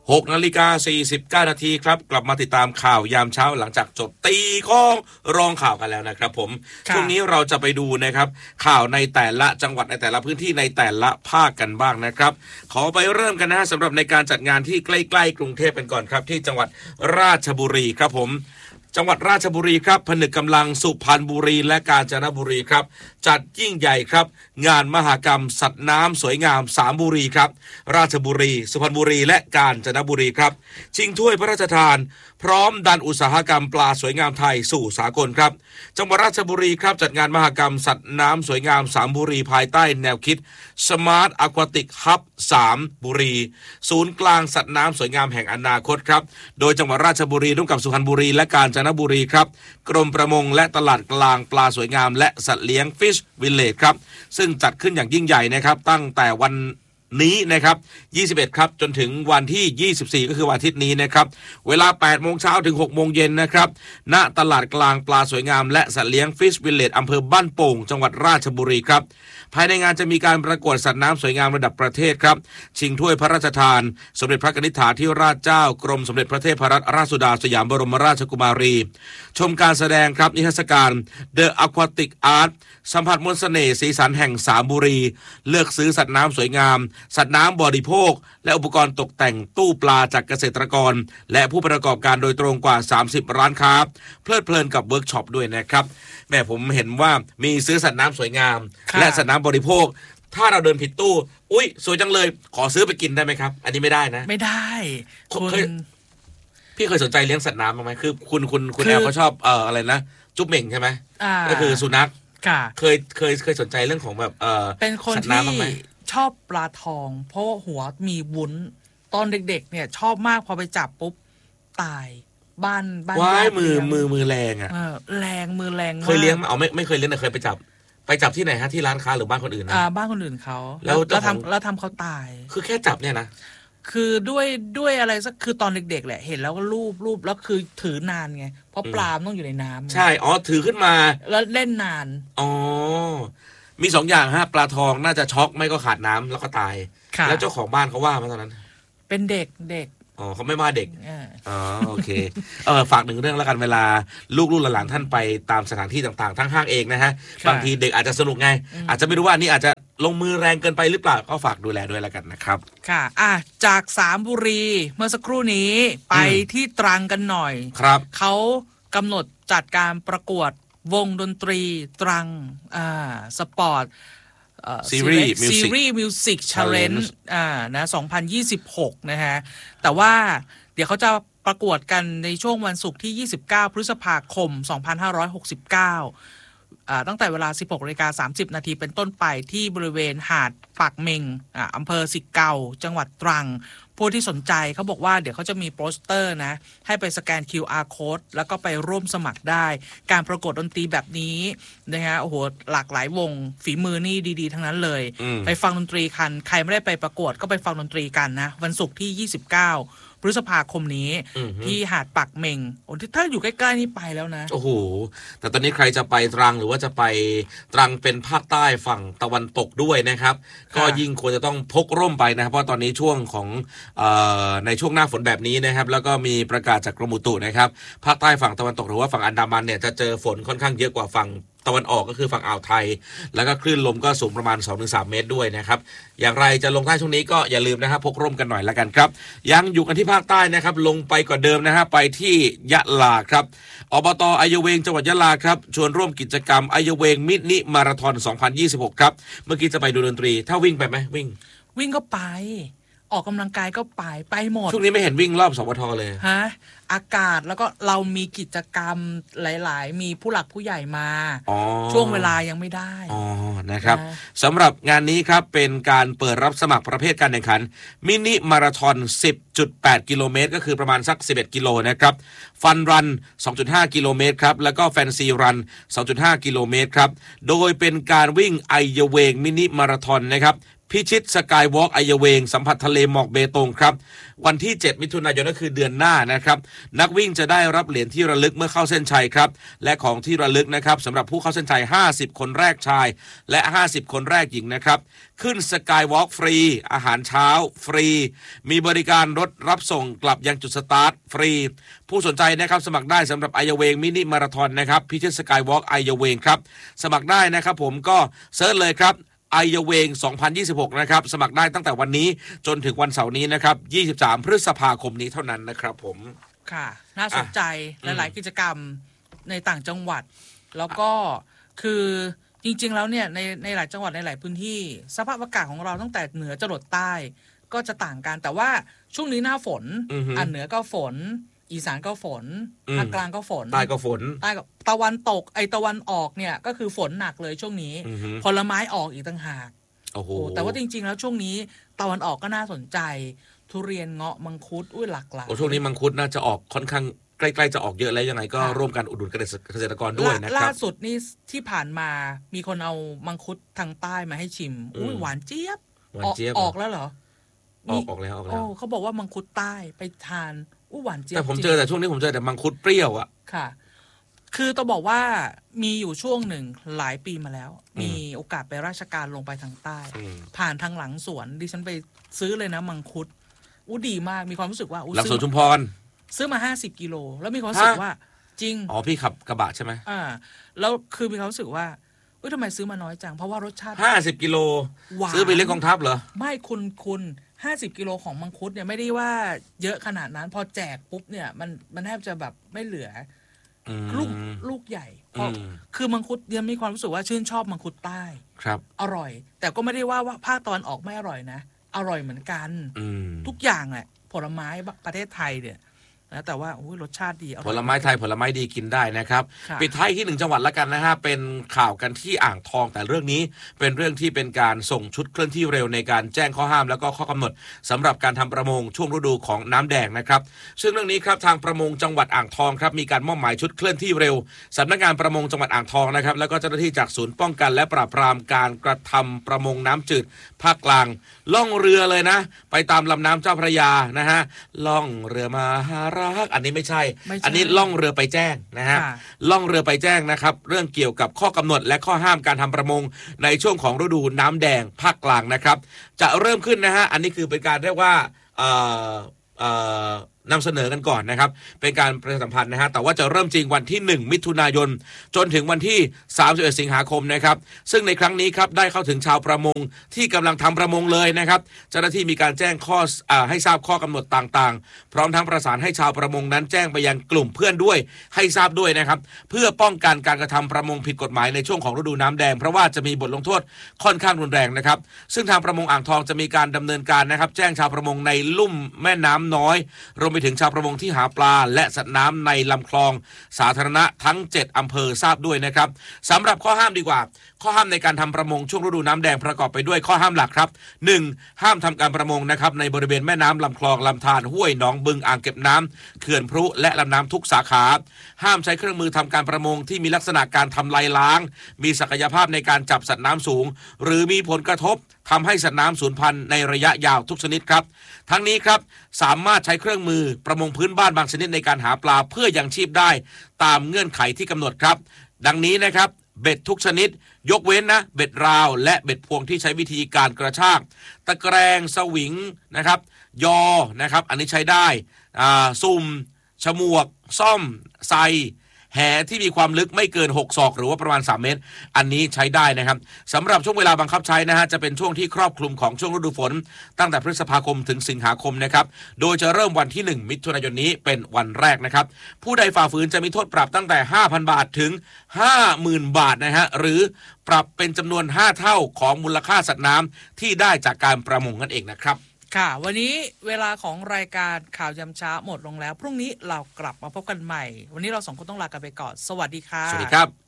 6:49 นาทีครับกลับมาติดตามข่าวยามเช้าหลังจากจบตีข้องรองข่าวกันแล้วนะครับผมช่วงนี้เราจะไปดูนะครับข่าวในแต่ละจังหวัดในแต่ละพื้นที่ในแต่ละภาคกันบ้างนะครับขอไปเริ่มกันนะสำหรับในการจัดงานที่ใกล้ๆกรุงเทพเป็นก่อนครับที่จังหวัดราชบุรีครับผมจังหวัดราชบุรีครับผนึกกำลังสุพรรณบุรีและกาญจนบุรีครับจัดยิ่งใหญ่ครับงานมหกรรมสัตว์น้ำสวยงาม3บุรีครับราชบุรีสุพรรณบุรีและกาญจนบุรีครับชิงถ้วยพระราชทานพร้อมดันอุตสาหกรรมปลาสวยงามไทยสู่สากลครับจังหวัดราชบุรีครับจัดงานมหกรรมสัตว์น้ำสวยงาม3บุรีภายใต้แนวคิด Smart Aquatic Hub 3บุรีศูนย์กลางสัตว์น้ำสวยงามแห่งอนาคตครับโดยจังหวัดราชบุรีร่วมกับสุพรรณบุรีและกาญจนบุรีครับกรมประมงและตลาดกลางปลาสวยงามและสัตว์เลี้ยง Fish Village ครับซึ่งจัดขึ้นอย่างยิ่งใหญ่นะครับตั้งแต่วันนี้นะครับ21ครับจนถึงวันที่24ก็คือวันอาทิตย์นี้นะครับเวลา 8:00 นถึง 6:00 นนะครับณตลาดกลางปลาสวยงามและสัตว์เลี้ยง Fish Village อำเภอบ้านโป่งจังหวัดราชบุรีครับภายในงานจะมีการประกวดสัตว์น้ำสวยงามระดับประเทศครับชิงถ้วยพระราชทานสมเด็จพระนิธิถาธิราชเจ้ากรมสมเด็จพระเทพรัตนราชสุดาสยามบรมราชกุมารีชมการแสดงครับนิทรรศการ The Aquatic Art สัมผัสมนต์เสน่ห์สีสันแห่ง3บุรีเลือกซื้อสัตว์น้ำสวยงามสัตว์น้ำบริโภคและอุปกรณ์ตกแต่งตู้ปลาจากเกษตรกรและผู้ประกอบการโดยตรงกว่า30ร้านค้าเพลิดเพลินกับเวิร์กช็อปด้วยนะครับแม่ผมเห็นว่ามีซื้อสัตว์น้ำสวยงามและสัตว์น้ำบริโภคถ้าเราเดินผิดตู้อุ๊ยสวยจังเลยขอซื้อไปกินได้ไหมครับอันนี้ไม่ได้นะไม่ได้พี่เคยสนใจเลี้ยงสัตว์น้ำบ้างไหมคือคุณแอลเขาชอบอะไรนะจุ๊บเหม่งใช่ไหมก็คือสุนัขเคยสนใจเรื่องของแบบเป็นคนที่ชอบปลาทองเพราะหัวมีวุ้นตอนเด็กๆเนี่ยชอบมากพอไปจับปุ๊บตายบ้านว้ายมือแรงอ่ะแรงมือแรงเคยเลี้ยงเอาไม่เคยเลี้ยงแต่เคยไปจับที่ไหนฮะที่ร้านค้าหรือบ้านคนอื่นนะบ้านคนอื่นเขาแล้วทำเขาตายคือแค่จับเนี่ยนะคือด้วยอะไรสักคือตอนเด็กๆแหละเห็นแล้วก็รูปแล้วคือถือนานไงเพราะปลาต้องอยู่ในน้ำใช่ถือขึ้นมาแล้วเล่นนานมี2อย่างฮะปลาทองน่าจะช็อกไม่ก็ขาดน้ำแล้วก็ตายแล้วเจ้าของบ้านเขาว่ามาตอนนั้นเป็นเด็กเขาไม่มาเด็กโอเคฝากหนึ่งเรื่องแล้วกันเวลาลูกหลานท่านไปตามสถานที่ต่างๆทั้งห้างเองนะฮะบางทีเด็กอาจจะสนุกไงอาจจะไม่รู้ว่านี่อาจจะลงมือแรงเกินไปหรือเปล่าก็ฝากดูแลด้วยแล้วกันนะครับค่ะจาก3บุรีเมื่อสักครู่นี้ไปที่ตรังกันหน่อยครับเขากำหนดจัดการประกวดวงดนตรีตรังสปอร์ตซีรีส์มิวสิกชาเลนจ์นะ2026นะฮะแต่ว่าเดี๋ยวเขาจะประกวดกันในช่วงวันศุกร์ที่29พฤษภาคม2569ตั้งแต่เวลา 16:30 น.เป็นต้นไปที่บริเวณหาดปากเมงอำเภอสิเกาจังหวัดตรังผู้ที่สนใจเขาบอกว่าเดี๋ยวเขาจะมีโปสเตอร์นะให้ไปสแกน QR code แล้วก็ไปร่วมสมัครได้การประกวดดนตรีแบบนี้นะฮะโอ้โหหลากหลายวงฝีมือนี่ดีๆทั้งนั้นเลยไปฟังดนตรีกันใครไม่ได้ไปประกวดก็ไปฟังดนตรีกันนะวันศุกร์ที่29พฤษภาคมนี้ที่หาดปักเมงโอ้ถ้าอยู่ใกล้ๆนี่ไปแล้วนะโอ้โหแต่ตอนนี้ใครจะไปตรังหรือว่าจะไปตรังเป็นภาคใต้ฝั่งตะวันตกด้วยนะครับก็ยิ่งควรจะต้องพกร่มไปนะครับเพราะตอนนี้ช่วงของในช่วงหน้าฝนแบบนี้นะครับแล้วก็มีประกาศจากกรมอุตุนะครับภาคใต้ฝั่งตะวันตกหรือว่าฝั่งอันดามันเนี่ยจะเจอฝนค่อนข้างเยอะกว่าฝั่งตะวันออกก็คือฝั่งอ่าวไทยแล้วก็คลื่นลมก็สูงประมาณ 2-3 เมตรด้วยนะครับอย่างไรจะลงใต้ช่วงนี้ก็อย่าลืมนะครับพกร่มกันหน่อยละกันครับยังอยู่กันที่ภาคใต้นะครับลงไปกว่าเดิมนะฮะไปที่ยะลาครับอบต.อยุเวงจังหวัดยะลาครับชวนร่วมกิจกรรมอยุเวงมินิมาราธอน2026ครับเมื่อกี้จะไปดูดนตรีถ้าวิ่งไปไหมวิ่งก็ไปออกกำลังกายก็ไปหมดช่วงนี้ไม่เห็นวิ่งรอบสปท.เลยฮะอากาศแล้วก็เรามีกิจกรรมหลายๆมีผู้หลักผู้ใหญ่มาช่วงเวลายังไม่ได้นะครับสำหรับงานนี้ครับเป็นการเปิดรับสมัครประเภทการแข่งขันมินิมาราธอน 10.8 กิโลเมตรก็คือประมาณสัก11กิโลนะครับฟันรัน 2.5 กิโลเมตรครับแล้วก็แฟนซีรัน 2.5 กิโลเมตรครับโดยเป็นการวิ่งไอเยเวงมินิมาราธอนนะครับพิชิตสกายวอล์กไอเวงสัมผัสทะเลหมอกเบตงครับวันที่7มิถุนายนก็คือเดือนหน้านะครับนักวิ่งจะได้รับเหรียญที่ระลึกเมื่อเข้าเส้นชัยครับและของที่ระลึกนะครับสำหรับผู้เข้าเส้นชัย50คนแรกชายและ50คนแรกหญิงนะครับขึ้นสกายวอล์กฟรีอาหารเช้าฟรีมีบริการรถรับส่งกลับยังจุดสตาร์ทฟรีผู้สนใจนะครับสมัครได้สำหรับไอเวงมินิมาราธอนนะครับพิชิตสกายวอล์กไอเวงครับสมัครได้นะครับผมก็เซิร์ชเลยครับไอเวง2026นะครับสมัครได้ตั้งแต่วันนี้จนถึงวันเสาร์นี้นะครับ23พฤษภาคมนี้เท่านั้นนะครับผมค่ะน่าสนใจหลายๆกิจกรรมในต่างจังหวัดแล้วก็คือจริงๆแล้วเนี่ยในหลายจังหวัดในหลายพื้นที่สภาพอากาศของเราตั้งแต่เหนือจรดใต้ก็จะต่างกันแต่ว่าช่วงนี้หน้าฝนเหนือก็ฝนอีสานก็ฝนภาคกลางก็ฝนใต้ก็ฝนใต้ตะวันตกตะวันออกเนี่ยก็คือฝนหนักเลยช่วงนี้ผลไม้ออกอีกต่างหากโอ้โหแต่ว่าจริงๆแล้วช่วงนี้ตะวันออกก็น่าสนใจทุเรียนเงาะมังคุดหลากหลายช่วงนี้มังคุดน่าจะออกค่อนข้างใกล้ๆจะออกเยอะแล้วยังไงก็ร่วมกันอุดหนุนเกษตรกรด้วยนะครับล่าสุดนี่ที่ผ่านมามีคนเอามังคุดทางใต้มาให้ชิมหวานเจี๊ยบออกแล้วเหรอออกแล้วเขาบอกว่ามังคุดใต้ไปทานหวานเจี๊ยบแต่ผมเจอแต่ช่วงนี้ผมเจอแต่มังคุดเปรี้ยวอ่ะค่ะคือต้องบอกว่ามีอยู่ช่วงหนึ่งหลายปีมาแล้วมีโอกาสไปราชการลงไปทางใต้ผ่านทางหลังสวนดิฉันไปซื้อเลยนะมังคุดดีมากมีความรู้สึกว่าหลังสวนชุมพรซื้อมา50กิโลแล้วมีความรู้สึกว่าจริงพี่ขับกระบะใช่ไหมแล้วคือมีความรู้สึกว่าทำไมซื้อมาน้อยจังเพราะว่ารสชาติ 50กิโลซื้อไปเลี้ยงกองทัพเหรอไม่คุณ50กิโลของมังคุดเนี่ยไม่ได้ว่าเยอะขนาดนั้นพอแจกปุ๊บเนี่ยมันแทบจะแบบไม่เหลือลูกใหญ่เพราะคือมังคุดยังมีความรู้สึกว่าชื่นชอบมังคุดใต้ครับอร่อยแต่ก็ไม่ได้ว่าภาคตะวันออกไม่อร่อยนะอร่อยเหมือนกันทุกอย่างแหละผลไม้ประเทศไทยเนี่ยนะแต่ว่ารสชาติดีผลไม้ไทยผลไม้ดีกินได้นะครับปิดท้ายที่1จังหวัดละกันนะฮะเป็นข่าวกันที่อ่างทองแต่เรื่องนี้เป็นเรื่องที่เป็นการส่งชุดเคลื่อนที่เร็วในการแจ้งข้อห้ามแล้วก็ข้อกำหนดสำหรับการทำประมงช่วงฤดูของน้ำแดงนะครับซึ่งเรื่องนี้ครับทางประมงจังหวัดอ่างทองครับมีการมอบหมายชุดเคลื่อนที่เร็วสำนักงานประมงจังหวัดอ่างทองนะครับแล้วก็เจ้าหน้าที่จากศูนย์ป้องกันและปราบปรามการกระทำประมงน้ำจืดภาคกลางล่องเรือเลยนะไปตามลำน้ำเจ้าพระยานะฮะล่องเรือมาหารักอันนี้ไม่ใช่อันนี้ล่องเรือไปแจ้งนะฮะล่องเรือไปแจ้งนะครับเรื่องเกี่ยวกับข้อกำหนดและข้อห้ามการทำประมงในช่วงของฤดูน้ำแดงภาคกลางนะครับจะเริ่มขึ้นนะฮะอันนี้คือเป็นการเรียกว่านำเสนอกันก่อนนะครับเป็นการประชาสัมพันธ์นะฮะแต่ว่าจะเริ่มจริงวันที่1มิถุนายนจนถึงวันที่31สิงหาคมนะครับซึ่งในครั้งนี้ครับได้เข้าถึงชาวประมงที่กำลังทำประมงเลยนะครับเจ้าหน้าที่มีการแจ้งข้อให้ทราบข้อกำหนดต่างๆพร้อมทั้งประสานให้ชาวประมงนั้นแจ้งไปยังกลุ่มเพื่อนด้วยให้ทราบด้วยนะครับเพื่อป้องกันการกระทำประมงผิดกฎหมายในช่วงของฤดูน้ำแดงเพราะว่าจะมีบทลงโทษค่อนข้างรุนแรงนะครับซึ่งทางประมงอ่างทองจะมีการดำเนินการนะครับแจ้งชาวประมงในลุ่มแม่น้ำน้อยรวมไปถึงชาวประมงที่หาปลาและสัตว์น้ำในลำคลองสาธารณะทั้ง7อำเภอทราบด้วยนะครับสำหรับข้อห้ามดีกว่าข้อห้ามในการทำประมงช่วงฤดูน้ำแดงประกอบไปด้วยข้อห้ามหลักครับ 1. ห้ามทำการประมงนะครับในบริเวณแม่น้ำลำคลองลำธารห้วยหนองบึงอ่างเก็บน้ำเขื่อนพรุและลำน้ำทุกสาขาห้ามใช้เครื่องมือทำการประมงที่มีลักษณะการทำลายล้างมีศักยภาพในการจับสัตว์น้ำสูงหรือมีผลกระทบทำให้สัตว์น้ำสูญพันธุ์ในระยะยาวทุกชนิดครับทั้งนี้ครับสามารถใช้เครื่องมือประมงพื้นบ้านบางชนิดในการหาปลาเพื่อยังชีพได้ตามเงื่อนไขที่กำหนดครับดังนี้นะครับเบ็ดทุกชนิดยกเว้นนะเบ็ดราวและเบ็ดพวงที่ใช้วิธีการกระชากตะแกรงสวิงนะครับยอนะครับอันนี้ใช้ได้ซุ่มฉมวกซ่อมไซแหที่มีความลึกไม่เกิน6ศอกหรือว่าประมาณ3เมตรอันนี้ใช้ได้นะครับสำหรับช่วงเวลาบังคับใช้นะฮะจะเป็นช่วงที่ครอบคลุมของช่วงฤดูฝนตั้งแต่พฤษภาคมถึงสิงหาคมนะครับโดยจะเริ่มวันที่1มิถุนายนนี้เป็นวันแรกนะครับผู้ใดฝ่าฝืนจะมีโทษปรับตั้งแต่ 5,000 บาทถึง 50,000 บาทนะฮะหรือปรับเป็นจำนวน5เท่าของมูลค่าสัตว์น้ำที่ได้จากการประมงนั่นเองนะครับค่ะวันนี้เวลาของรายการข่าวยามเช้าหมดลงแล้วพรุ่งนี้เรากลับมาพบกันใหม่วันนี้เรา2คนต้องลากันไปก่อนสวัสดีค่ะสวัสดีครับ